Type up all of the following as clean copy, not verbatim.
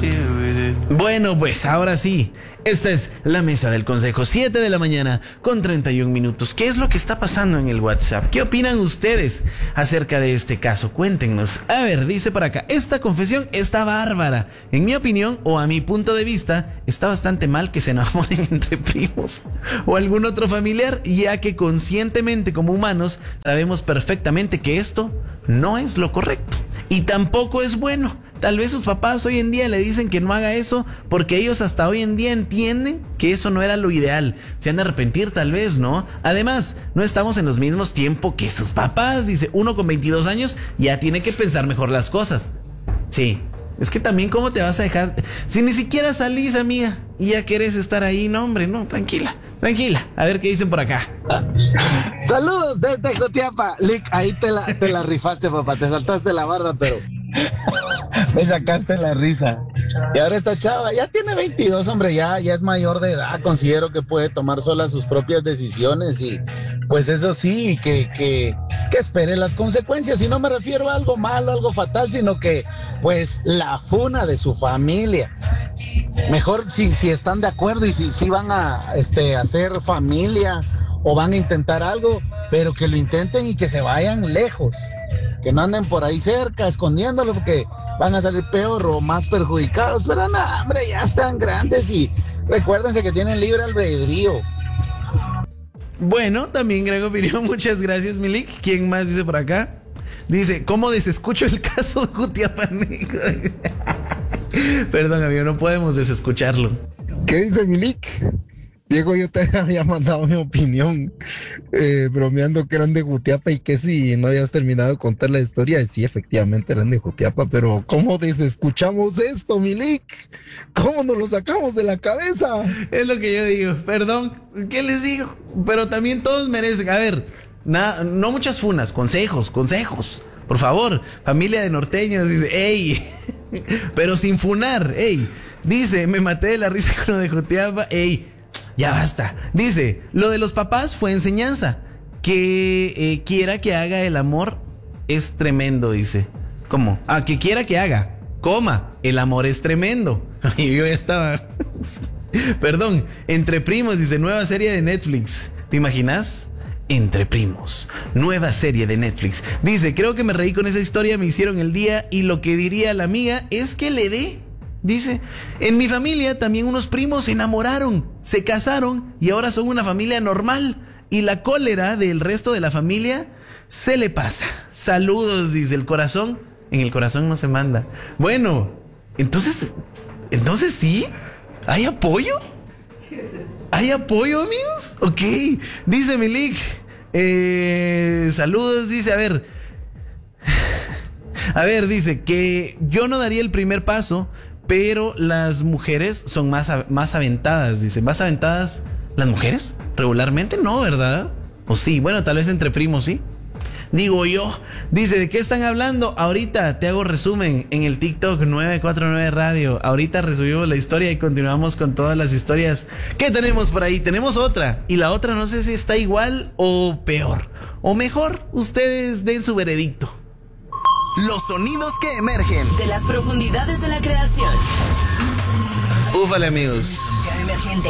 Bueno, pues ahora sí, esta es la mesa del consejo, 7 de la mañana con 31 minutos. ¿Qué es lo que está pasando en el WhatsApp? ¿Qué opinan ustedes acerca de este caso? Cuéntenos. A ver, dice por acá, esta confesión está bárbara. En mi opinión, o a mi punto de vista, está bastante mal que se enamoren entre primos o algún otro familiar, ya que conscientemente como humanos sabemos perfectamente que esto no es lo correcto y tampoco es bueno. Tal vez sus papás hoy en día le dicen que no haga eso porque ellos hasta hoy en día entienden que eso no era lo ideal. Se han de arrepentir tal vez, ¿no? Además, no estamos en los mismos tiempos que sus papás. Dice, uno con 22 años ya tiene que pensar mejor las cosas. Sí, es que también cómo te vas a dejar... Si ni siquiera salís, amiga, y ya querés estar ahí, no, hombre, no, tranquila. Tranquila, a ver qué dicen por acá. Saludos desde Jutiapa. Lick, ahí te la rifaste, papá. Te saltaste la barda, pero me sacaste la risa. Y ahora esta chava ya tiene 22, hombre, ya es mayor de edad. Considero que puede tomar sola sus propias decisiones y pues eso sí, que espere las consecuencias. Y no me refiero a algo malo, algo fatal, sino que pues la funa de su familia. Mejor si están de acuerdo y si van a hacer familia o van a intentar algo, pero que lo intenten y que se vayan lejos, que no anden por ahí cerca escondiéndolo porque van a salir peor o más perjudicados. Pero no, hombre, ya están grandes y recuérdense que tienen libre albedrío. Bueno, también gran opinión, muchas gracias, Milik. ¿Quién más dice por acá? Dice, ¿cómo desescucho el caso de Jutiapaneco? Perdón, amigo, no podemos desescucharlo. ¿Qué dice Milik? Diego, yo te había mandado mi opinión, bromeando que eran de Jutiapa y que si no habías terminado de contar la historia, sí, efectivamente eran de Jutiapa, pero ¿cómo desescuchamos esto, Milik? ¿Cómo nos lo sacamos de la cabeza? Es lo que yo digo, perdón, ¿qué les digo? Pero también todos merecen, a ver, no muchas funas, consejos, por favor, familia de norteños, dice, ey, pero sin funar, ey, dice, me maté de la risa con lo de Jutiapa, ey, ya basta. Dice, lo de los papás fue enseñanza. Que quiera que haga el amor es tremendo, dice. ¿Cómo? Ah, que quiera que haga. Coma, el amor es tremendo. Y yo ya estaba... Perdón, Entre Primos, dice, nueva serie de Netflix. ¿Te imaginas? Entre Primos, nueva serie de Netflix. Dice, creo que me reí con esa historia, me hicieron el día y lo que diría la amiga es que le dé. Dice, en mi familia también unos primos se enamoraron, se casaron y ahora son una familia normal. Y la cólera del resto de la familia se le pasa. Saludos, dice, el corazón, en el corazón no se manda. Bueno, entonces sí, ¿hay apoyo? ¿Hay apoyo, amigos? Ok, dice Milik, saludos, dice, a ver, dice que yo no daría el primer paso, pero las mujeres son más aventadas, dice. ¿Más aventadas las mujeres? Regularmente no, ¿verdad? O sí, bueno, tal vez entre primos, sí. Digo yo. Dice, ¿de qué están hablando? Ahorita te hago resumen en el TikTok 949 Radio. Ahorita resumimos la historia y continuamos con todas las historias que tenemos por ahí. Tenemos otra. Y la otra no sé si está igual o peor. O mejor, ustedes den su veredicto. Los sonidos que emergen de las profundidades de la creación. Úfale, amigos. Emergente.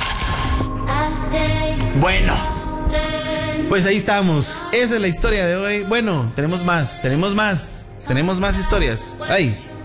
Bueno, pues ahí estamos. Esa es la historia de hoy. Bueno, tenemos más historias. Ahí.